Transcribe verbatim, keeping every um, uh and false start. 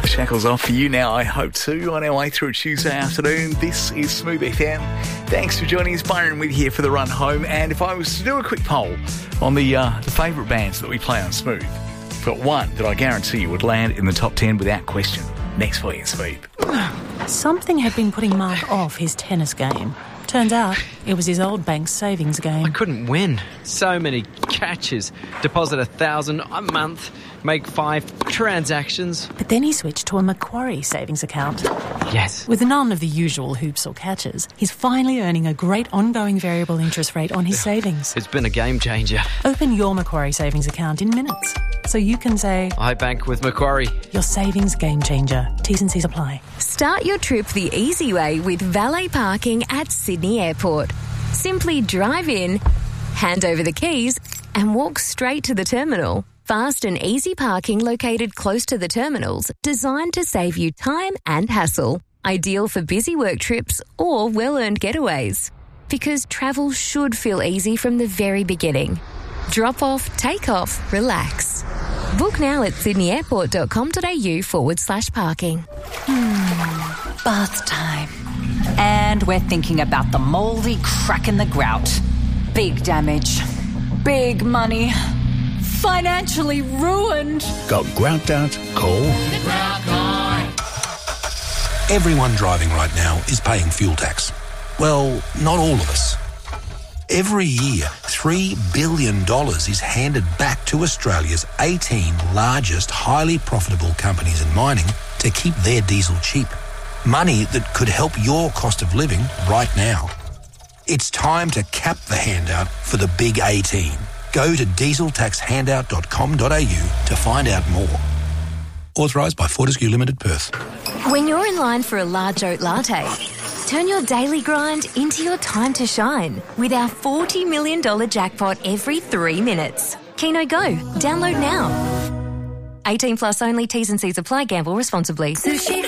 shackles off for you now, I hope too, on our way through a Tuesday afternoon. This is Smooth F M. Thanks for joining us. Byron with you here for the run home. And if I was to do a quick poll on the uh, the favourite bands that we play on Smooth, I've got one that I guarantee you would land in the top ten without question. Next week, Smooth. Something had been putting Mark off his tennis game. Turns out it was his old bank's savings game. I couldn't win. So many catches. Deposit a thousand a month, make five transactions. But then he switched to a Macquarie savings account. Yes. With none of the usual hoops or catches, he's finally earning a great ongoing variable interest rate on his savings. It's been a game changer. Open your Macquarie savings account in minutes, so you can say, I bank with Macquarie. Your savings game changer. T's and C's apply. Start your trip the easy way with valet parking at Sydney Airport. Simply drive in, hand over the keys, and walk straight to the terminal. Fast and easy parking located close to the terminals, designed to save you time and hassle. Ideal for busy work trips or well-earned getaways. Because travel should feel easy from the very beginning. Drop off, take off, relax. Book now at sydneyairport.com.au forward slash parking. Hmm, bath time. And we're thinking about the mouldy crack in the grout. Big damage. Big money. Financially ruined. Got grout doubt? Call The Grout Guy. Everyone driving right now is paying fuel tax. Well, not all of us. Every year, three billion dollars is handed back to Australia's eighteen largest highly profitable companies in mining to keep their diesel cheap. Money that could help your cost of living right now. It's time to cap the handout for the big eighteen. Go to diesel tax handout dot com dot a u to find out more. Authorised by Fortescue Limited, Perth. When you're in line for a large oat latte, turn your daily grind into your time to shine with our forty million dollars jackpot every three minutes. Keno Go. Download now. eighteen plus only. T's and C's apply. Gamble responsibly. Sushi